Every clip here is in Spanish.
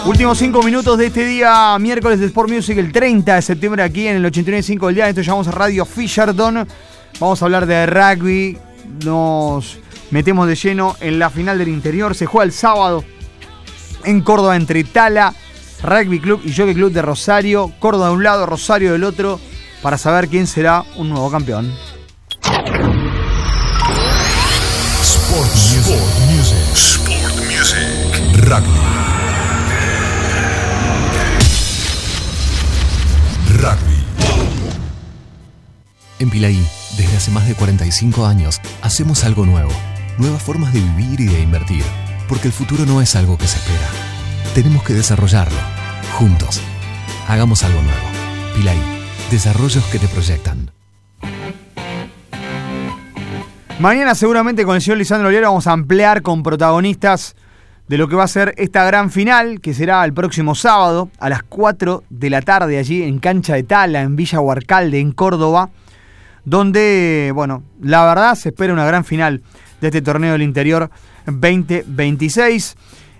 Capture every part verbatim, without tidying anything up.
Últimos cinco minutos de este día, miércoles de Sport Music, el treinta de septiembre, aquí en el ochenta y nueve punto cinco del día. Esto llamamos a Radio Fisherton. Vamos a hablar de rugby. Nos metemos de lleno en la final del interior. Se juega el sábado en Córdoba entre Tala Rugby Club y Jockey Club de Rosario. Córdoba de un lado, Rosario del otro, para saber quién será un nuevo campeón. Sport Music. Sport Music. Rugby. Rugby. En Pilaí, desde hace más de cuarenta y cinco años, hacemos algo nuevo. Nuevas formas de vivir y de invertir. Porque el futuro no es algo que se espera. Tenemos que desarrollarlo. Juntos. Hagamos algo nuevo. Pilaí. Desarrollos que te proyectan. Mañana seguramente con el señor Lisandro Oliero vamos a ampliar con protagonistas de lo que va a ser esta gran final, que será el próximo sábado a las cuatro de la tarde allí en Cancha de Tala, en Villa Huarcalde, en Córdoba, donde, bueno, la verdad se espera una gran final de este torneo del interior veinte veintiséis.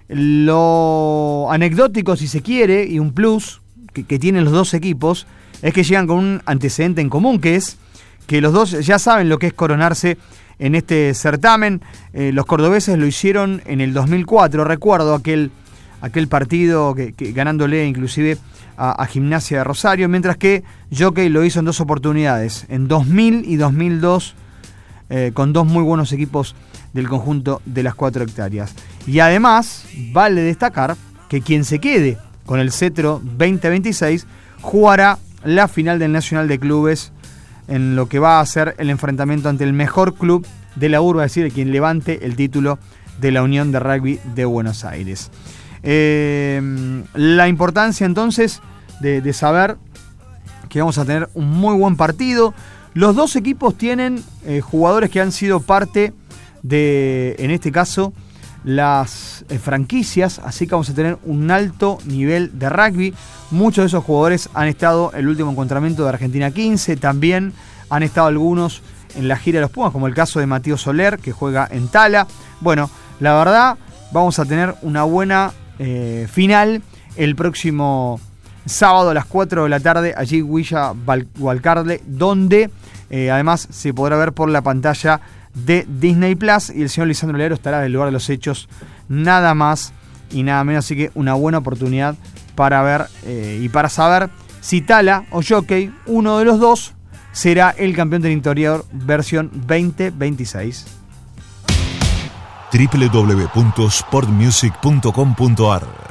Lo anecdótico, si se quiere, y un plus que, que tienen los dos equipos, es que llegan con un antecedente en común, que es que los dos ya saben lo que es coronarse en este certamen. Eh, los cordobeses lo hicieron en el dos mil cuatro, recuerdo aquel, aquel partido que, que ganándole inclusive a, a Gimnasia de Rosario, mientras que Jockey lo hizo en dos oportunidades, en dos mil y dos mil dos, eh, con dos muy buenos equipos del conjunto de las cuatro hectáreas. Y además, vale destacar que quien se quede con el cetro veinte veintiséis jugará la final del Nacional de Clubes, en lo que va a ser el enfrentamiento ante el mejor club de la urba, es decir, quien levante el título de la Unión de Rugby de Buenos Aires. Eh, la importancia entonces de, de saber que vamos a tener un muy buen partido. Los dos equipos tienen eh, jugadores que han sido parte de, en este caso, las eh, franquicias, así que vamos a tener un alto nivel de rugby. Muchos de esos jugadores han estado en el último encontramiento de Argentina quince, también han estado algunos en la gira de los Pumas, como el caso de Matías Soler, que juega en Tala. Bueno, la verdad, vamos a tener una buena eh, final el próximo sábado a las cuatro de la tarde, allí en Villa Huarcalde, donde eh, además se podrá ver por la pantalla de Disney Plus, y el señor Lisandro Oliero estará del lugar de los hechos, nada más y nada menos. Así que una buena oportunidad para ver eh, y para saber si Tala o Jockey, uno de los dos, será el campeón del interior versión veinte veintiséis. doble u doble u doble u punto sport music punto com punto a r